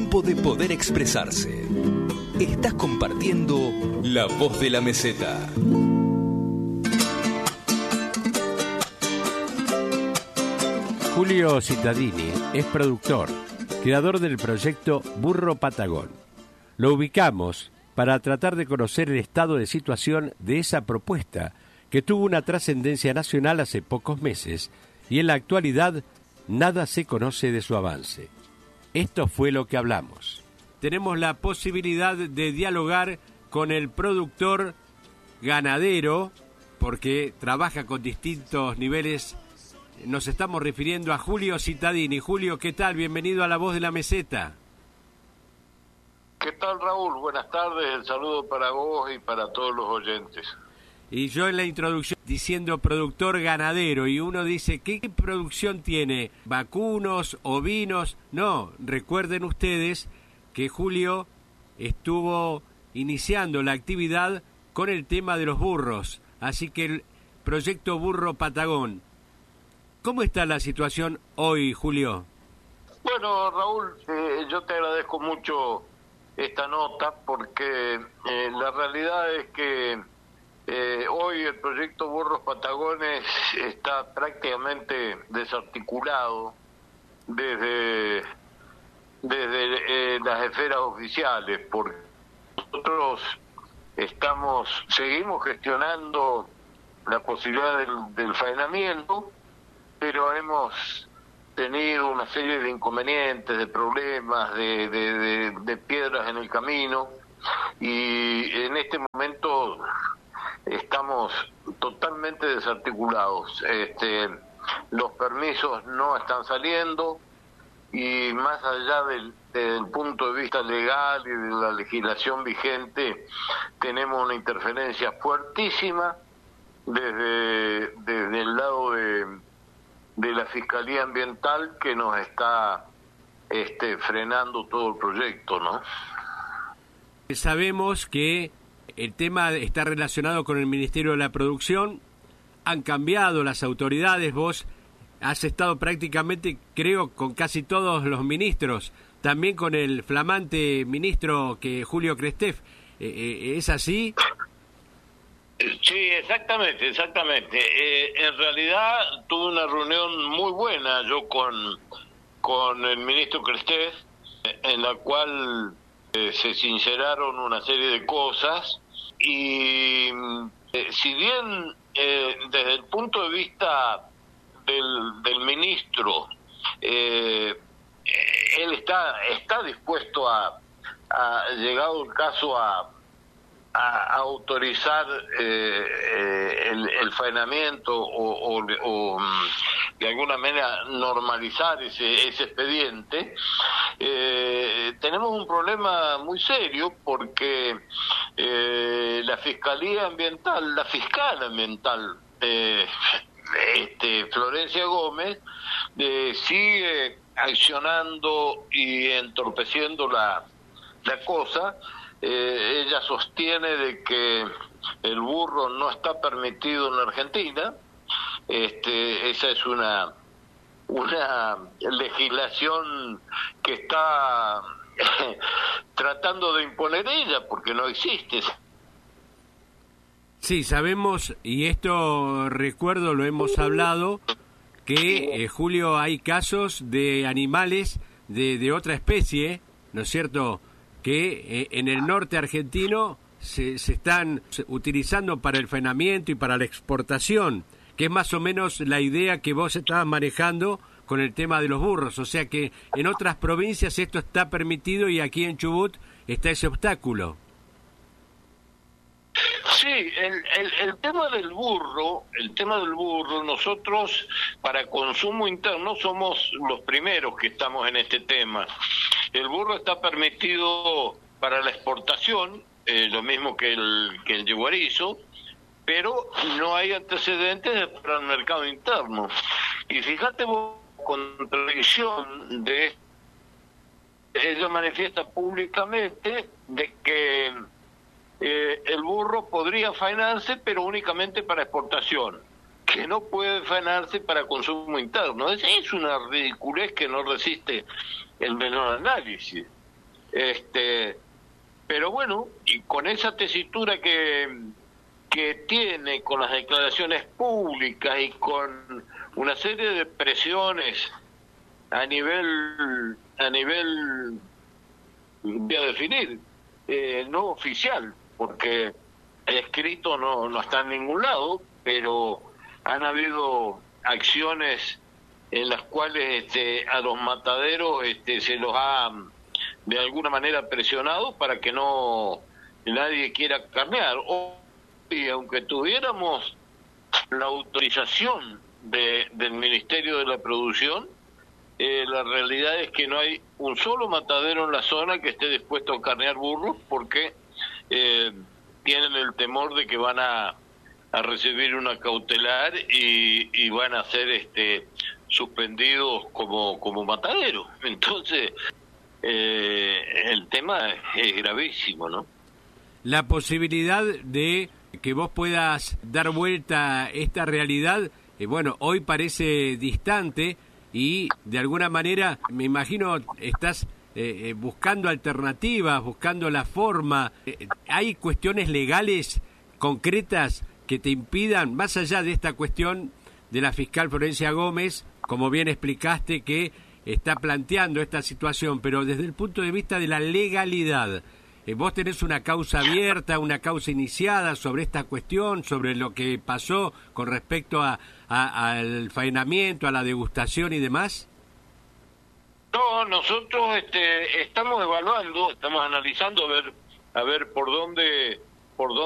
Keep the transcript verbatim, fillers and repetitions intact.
tiempo de poder expresarse. Estás compartiendo La Voz de la Meseta. Julio Cittadini es productor, creador del proyecto Burro Patagón. Lo ubicamos para tratar de conocer el estado de situación de esa propuesta que tuvo una trascendencia nacional hace pocos meses y en la actualidad nada se conoce de su avance. Esto fue lo que hablamos. Tenemos la posibilidad de dialogar con el productor ganadero, porque trabaja con distintos niveles. Nos estamos refiriendo a Julio Cittadini. Julio, ¿qué tal? Bienvenido a La Voz de la Meseta. ¿Qué tal, Raúl? Buenas tardes. El saludo para vos y para todos los oyentes. Y yo en la introducción diciendo productor ganadero, y uno dice, ¿qué producción tiene? ¿Vacunos, ovinos? No, recuerden ustedes que Julio estuvo iniciando la actividad con el tema de los burros, así que el proyecto Burro Patagón. ¿Cómo está la situación hoy, Julio? Bueno, Raúl, eh, yo te agradezco mucho esta nota porque eh, la realidad es que eh, hoy el proyecto Burros Patagones está prácticamente desarticulado desde, desde eh, las esferas oficiales, porque nosotros estamos seguimos gestionando la posibilidad del, del faenamiento, pero hemos tenido una serie de inconvenientes, de problemas, de, de, de, de piedras en el camino, y en este momento estamos totalmente desarticulados. Este, los permisos no están saliendo, y más allá del, del punto de vista legal y de la legislación vigente, tenemos una interferencia fuertísima desde, desde el lado de de la Fiscalía Ambiental, que nos está este, frenando todo el proyecto, ¿no? Sabemos que el tema está relacionado con el Ministerio de la Producción, han cambiado las autoridades, vos has estado prácticamente, creo, con casi todos los ministros, también con el flamante ministro que Julio Krestev, eh, ¿es así? Sí, exactamente, exactamente. Eh, en realidad tuve una reunión muy buena yo con, con el ministro Krestev, en la cual eh, se sinceraron una serie de cosas, y eh, si bien eh, desde el punto de vista del, del ministro, eh, él está, está dispuesto a, a, llegado el caso, a a autorizar eh, eh, el, el faenamiento o, o, o de alguna manera normalizar ese, ese expediente, eh, tenemos un problema muy serio porque eh, la Fiscalía Ambiental, la fiscal ambiental, eh, este, Florencia Gómez, eh, sigue accionando y entorpeciendo la, la cosa. Eh, ella sostiene de que el burro no está permitido en Argentina. Este, esa es una una legislación que está tratando de imponer ella, porque no existe. Sí, sabemos, y esto recuerdo, lo hemos hablado, que eh, Julio, hay casos de animales de, de otra especie, ¿no es cierto?, que eh, en el norte argentino se, se están utilizando para el faenamiento y para la exportación, que es más o menos la idea que vos estabas manejando con el tema de los burros. O sea que en otras provincias esto está permitido y aquí en Chubut está ese obstáculo. Sí, el, el, el tema del burro, el tema del burro, nosotros para consumo interno somos los primeros que estamos en este tema. El burro está permitido para la exportación, eh, lo mismo que el que el yeguarizo, pero no hay antecedentes para el mercado interno. Y fíjate vos, contradicción de ella manifiesta públicamente de que eh, el burro podría faenarse, pero únicamente para exportación, que no puede faenarse para consumo interno. Es, es una ridiculez que no resiste el menor análisis. Este, pero bueno, y con esa tesitura que, que tiene, con las declaraciones públicas y con una serie de presiones a nivel, a nivel, voy a definir, eh, no oficial, porque escrito no, no está en ningún lado, pero han habido acciones en las cuales este, a los mataderos este, se los ha de alguna manera presionado para que no nadie quiera carnear. Y aunque tuviéramos la autorización de, del Ministerio de la Producción, eh, la realidad es que no hay un solo matadero en la zona que esté dispuesto a carnear burros, porque eh, tienen el temor de que van a, a recibir una cautelar y, y van a ser este suspendidos como, como mataderos. Entonces, eh, el tema es gravísimo, ¿no? La posibilidad de que vos puedas dar vuelta a esta realidad, eh, bueno, hoy parece distante y de alguna manera, me imagino, estás eh, eh, buscando alternativas, buscando la forma. Eh, ¿Hay cuestiones legales concretas que te impidan, más allá de esta cuestión de la fiscal Florencia Gómez, como bien explicaste, que está planteando esta situación, pero desde el punto de vista de la legalidad, eh, vos tenés una causa abierta, una causa iniciada sobre esta cuestión, sobre lo que pasó con respecto a, a, al faenamiento, a la degustación y demás? No, nosotros este, estamos evaluando, estamos analizando a ver, a ver por dónde, por dónde